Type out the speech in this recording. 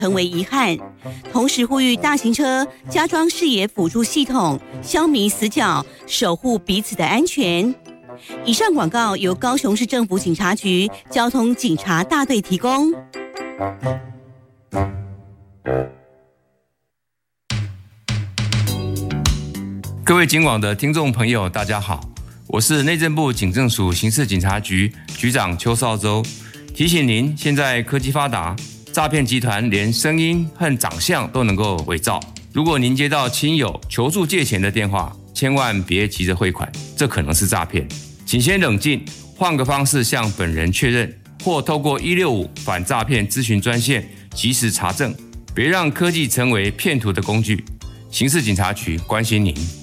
成为遗憾。同时呼吁大型车加装视野辅助系统，消弭死角，守护彼此的安全。以上广告由高雄市政府警察局交通警察大队提供。 各位警网的听众朋友，大家好，我是内政部警政署刑事警察局局长邱少洲。提醒您，现在科技发达，诈骗集团连声音和长相都能够伪造。如果您接到亲友求助借钱的电话，千万别急着汇款，这可能是诈骗。请先冷静，换个方式向本人确认，或透过165反诈骗咨询专线及时查证，别让科技成为骗徒的工具。刑事警察局关心您。